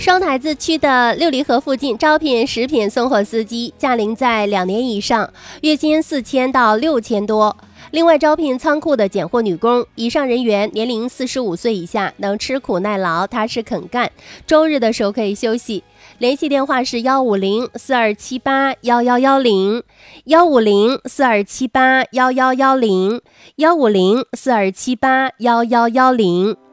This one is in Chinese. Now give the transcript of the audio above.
双台子区的六里河附近招聘食品送货司机，驾龄在2年以上，月薪4000到6000多。另外招聘仓库的拣货女工，以上人员年龄45岁以下，能吃苦耐劳、踏实肯干，周日的时候可以休息。联系电话是150-4278-1110 150-4278-1110 150-4278-1110。